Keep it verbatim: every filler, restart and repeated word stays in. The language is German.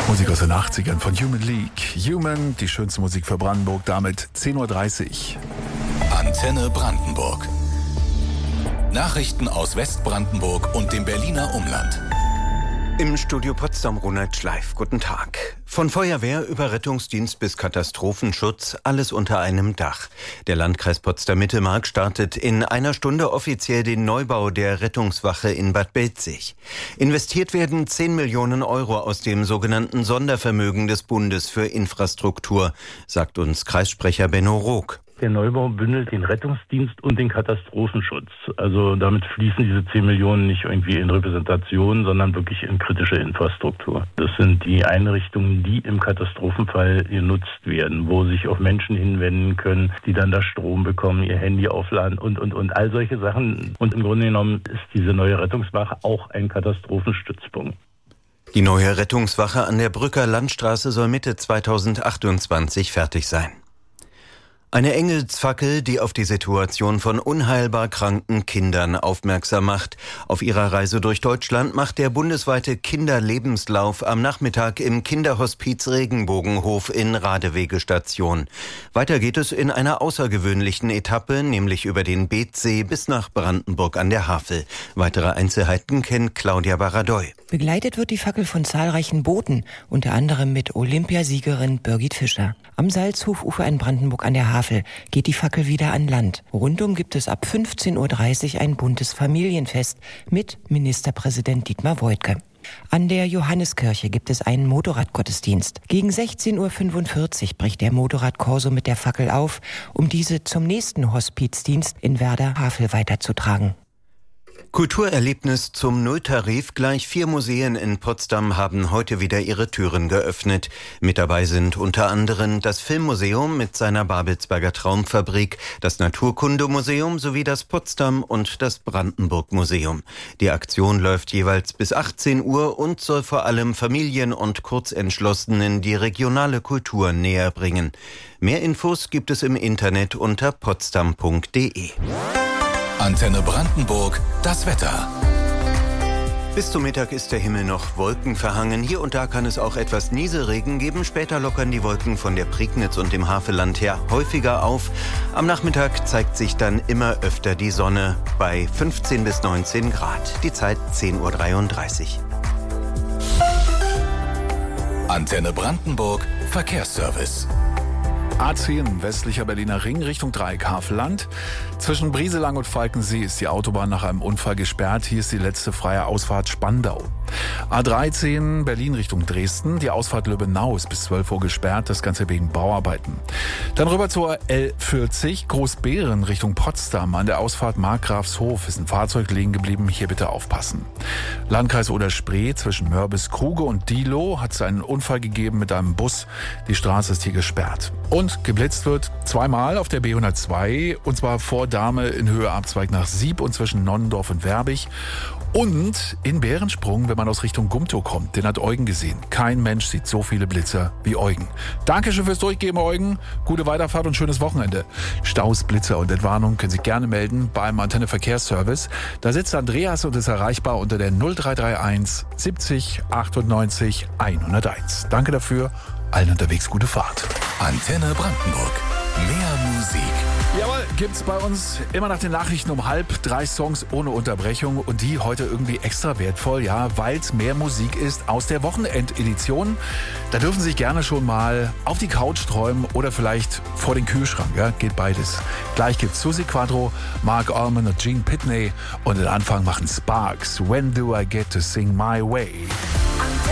Musik aus den achtzigern von Human League. Human, die schönste Musik für Brandenburg, damit zehn Uhr dreißig. Antenne Brandenburg. Nachrichten aus Westbrandenburg und dem Berliner Umland. Im Studio Potsdam Ronald Schleif. Guten Tag. Von Feuerwehr über Rettungsdienst bis Katastrophenschutz, alles unter einem Dach. Der Landkreis Potsdam-Mittelmark startet in einer Stunde offiziell den Neubau der Rettungswache in Bad Belzig. Investiert werden zehn Millionen Euro aus dem sogenannten Sondervermögen des Bundes für Infrastruktur, sagt uns Kreissprecher Benno Rook. Der Neubau bündelt den Rettungsdienst und den Katastrophenschutz. Also damit fließen diese zehn Millionen nicht irgendwie in Repräsentation, sondern wirklich in kritische Infrastruktur. Das sind die Einrichtungen, die im Katastrophenfall genutzt werden, wo sich auch Menschen hinwenden können, die dann da Strom bekommen, ihr Handy aufladen und, und, und all solche Sachen. Und im Grunde genommen ist diese neue Rettungswache auch ein Katastrophenstützpunkt. Die neue Rettungswache an der Brücker Landstraße soll Mitte zweitausendachtundzwanzig fertig sein. Eine Engelsfackel, die auf die Situation von unheilbar kranken Kindern aufmerksam macht. Auf ihrer Reise durch Deutschland macht der bundesweite Kinderlebenslauf am Nachmittag im Kinderhospiz Regenbogenhof in Radewegestation. Weiter geht es in einer außergewöhnlichen Etappe, nämlich über den Beetsee bis nach Brandenburg an der Havel. Weitere Einzelheiten kennt Claudia Baradoy. Begleitet wird die Fackel von zahlreichen Booten, unter anderem mit Olympiasiegerin Birgit Fischer. Am Salzhofufer in Brandenburg an der Havel geht die Fackel wieder an Land. Rundum gibt es ab fünfzehn Uhr dreißig ein buntes Familienfest mit Ministerpräsident Dietmar Woidke. An der Johanneskirche gibt es einen Motorradgottesdienst. Gegen sechzehn Uhr fünfundvierzig bricht der Motorradkorso mit der Fackel auf, um diese zum nächsten Hospizdienst in Werder-Havel weiterzutragen. Kulturerlebnis zum Nulltarif. Gleich vier Museen in Potsdam haben heute wieder ihre Türen geöffnet. Mit dabei sind unter anderem das Filmmuseum mit seiner Babelsberger Traumfabrik, das Naturkundemuseum sowie das Potsdam- und das Brandenburg-Museum. Die Aktion läuft jeweils bis achtzehn Uhr und soll vor allem Familien und Kurzentschlossenen die regionale Kultur näher bringen. Mehr Infos gibt es im Internet unter potsdam punkt de. Antenne Brandenburg, das Wetter. Bis zum Mittag ist der Himmel noch wolkenverhangen. Hier und da kann es auch etwas Nieselregen geben. Später lockern die Wolken von der Prignitz und dem Havelland her häufiger auf. Am Nachmittag zeigt sich dann immer öfter die Sonne bei fünfzehn bis neunzehn Grad. Die Zeit zehn Uhr dreiunddreißig. Antenne Brandenburg, Verkehrsservice. A zehn, westlicher Berliner Ring, Richtung Dreieck Havelland. Zwischen Brieselang und Falkensee ist die Autobahn nach einem Unfall gesperrt. Hier ist die letzte freie Ausfahrt Spandau. A dreizehn, Berlin Richtung Dresden. Die Ausfahrt Löbenau ist bis zwölf Uhr gesperrt, das Ganze wegen Bauarbeiten. Dann rüber zur L vierzig, Großbeeren Richtung Potsdam. An der Ausfahrt Markgrafshof ist ein Fahrzeug liegen geblieben, hier bitte aufpassen. Landkreis Oder-Spree, zwischen Mörbis-Kruge und Diehlo hat es einen Unfall gegeben mit einem Bus. Die Straße ist hier gesperrt. Und geblitzt wird zweimal auf der B hundertzwei, und zwar vor Dahme in Höhe Abzweig nach Sieb und zwischen Nonnendorf und Werbig. Und in Bärensprung, wenn man aus Richtung Gumtow kommt, den hat Eugen gesehen. Kein Mensch sieht so viele Blitzer wie Eugen. Dankeschön fürs Durchgeben, Eugen. Gute Weiterfahrt und schönes Wochenende. Staus, Blitzer und Entwarnung können Sie gerne melden beim Antenne Verkehrsservice. Da sitzt Andreas und ist erreichbar unter der null drei drei eins siebzig achtundneunzig hunderteins. Danke dafür. Allen unterwegs gute Fahrt. Antenne Brandenburg. Mehr Musik. Jawohl, gibt's bei uns immer nach den Nachrichten um halb drei Songs ohne Unterbrechung und die heute irgendwie extra wertvoll, ja, weil's mehr Musik ist aus der Wochenendedition. Da dürfen Sie sich gerne schon mal auf die Couch träumen oder vielleicht vor den Kühlschrank, ja, geht beides. Gleich gibt's Susi Quattro, Mark Almond und Gene Pitney und den Anfang machen Sparks. When do I get to sing my way?